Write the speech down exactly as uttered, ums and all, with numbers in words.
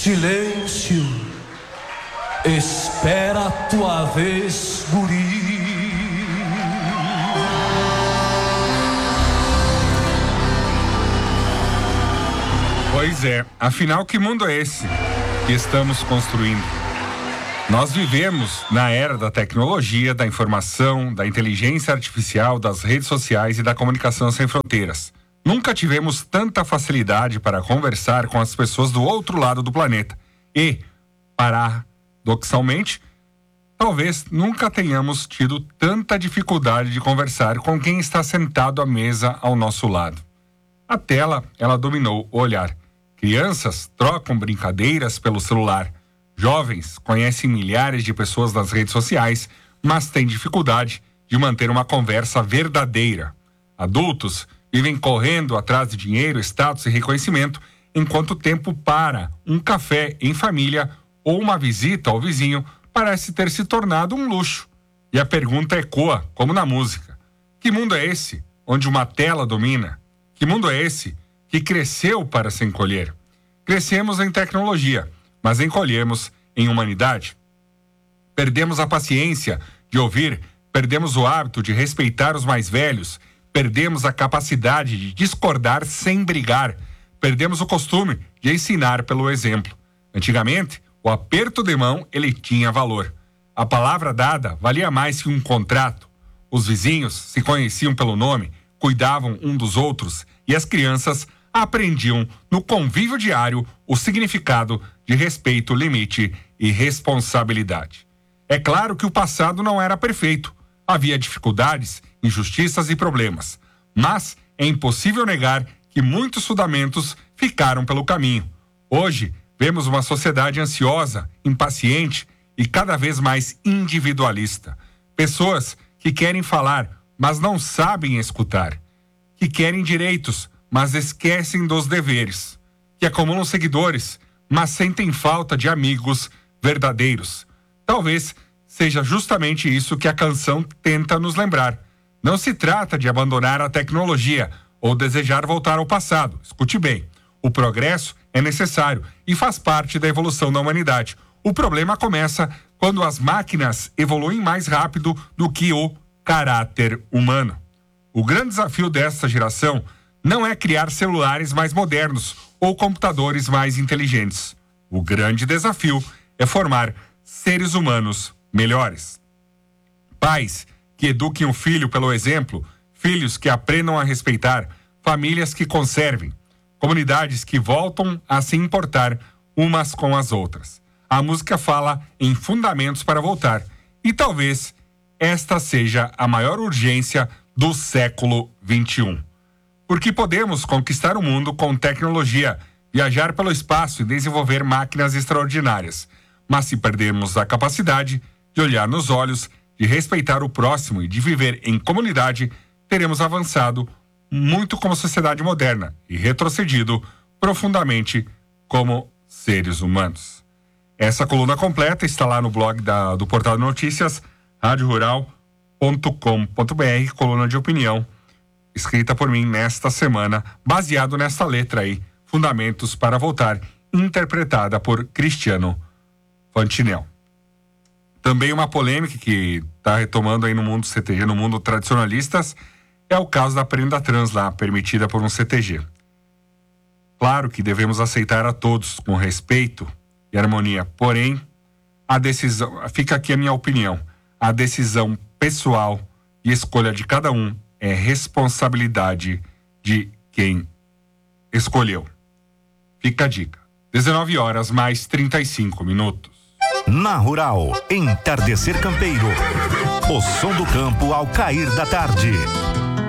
Silêncio, espera a tua vez, guri. Pois é, afinal, que mundo é esse que estamos construindo? Nós vivemos na era da tecnologia, da informação, da inteligência artificial, das redes sociais e da comunicação sem fronteiras. Nunca tivemos tanta facilidade para conversar com as pessoas do outro lado do planeta. E, paradoxalmente, talvez nunca tenhamos tido tanta dificuldade de conversar com quem está sentado à mesa ao nosso lado. A tela, ela dominou o olhar. Crianças trocam brincadeiras pelo celular. Jovens conhecem milhares de pessoas nas redes sociais, mas têm dificuldade de manter uma conversa verdadeira. Adultos vivem correndo atrás de dinheiro, status e reconhecimento, enquanto o tempo para um café em família ou uma visita ao vizinho parece ter se tornado um luxo. E a pergunta ecoa, como na música: que mundo é esse onde uma tela domina? Que mundo é esse que cresceu para se encolher? Crescemos em tecnologia, mas encolhemos em humanidade. Perdemos a paciência de ouvir, perdemos o hábito de respeitar os mais velhos, perdemos a capacidade de discordar sem brigar, perdemos o costume de ensinar pelo exemplo. Antigamente, o aperto de mão, ele tinha valor. A palavra dada valia mais que um contrato. Os vizinhos se conheciam pelo nome, cuidavam um dos outros, e as crianças aprendiam no convívio diário o significado de respeito, limite e responsabilidade. É claro que o passado não era perfeito. Havia dificuldades, injustiças e problemas. Mas é impossível negar que muitos fundamentos ficaram pelo caminho. Hoje, vemos uma sociedade ansiosa, impaciente e cada vez mais individualista. Pessoas que querem falar, mas não sabem escutar. Que querem direitos, mas esquecem dos deveres. Que acumulam seguidores, mas sentem falta de amigos verdadeiros. Talvez seja justamente isso que a canção tenta nos lembrar. Não se trata de abandonar a tecnologia ou desejar voltar ao passado. Escute bem, o progresso é necessário e faz parte da evolução da humanidade. O problema começa quando as máquinas evoluem mais rápido do que o caráter humano. O grande desafio desta geração não é criar celulares mais modernos ou computadores mais inteligentes. O grande desafio é formar seres humanos melhores. Pais que eduquem o filho pelo exemplo, filhos que aprendam a respeitar, famílias que conservem, comunidades que voltam a se importar umas com as outras. A música fala em fundamentos para voltar, e talvez esta seja a maior urgência do século vinte e um. Porque podemos conquistar o mundo com tecnologia, viajar pelo espaço e desenvolver máquinas extraordinárias. Mas se perdermos a capacidade de olhar nos olhos, de respeitar o próximo e de viver em comunidade, teremos avançado muito como sociedade moderna e retrocedido profundamente como seres humanos. Essa coluna completa está lá no blog da, do Portal de Notícias, rádio rural ponto com ponto br, coluna de opinião, escrita por mim nesta semana, baseado nesta letra aí, Fundamentos para Voltar, interpretada por Cristiano Fantinel. Também uma polêmica que está retomando aí no mundo C T G, no mundo tradicionalistas, é o caso da prenda trans lá, permitida por um C T G. Claro que devemos aceitar a todos com respeito e harmonia, porém, a decisão, fica aqui a minha opinião, a decisão pessoal e escolha de cada um é responsabilidade de quem escolheu. Fica a dica. dezenove horas mais trinta e cinco minutos. Na Rural, Entardecer Campeiro. O som do campo ao cair da tarde.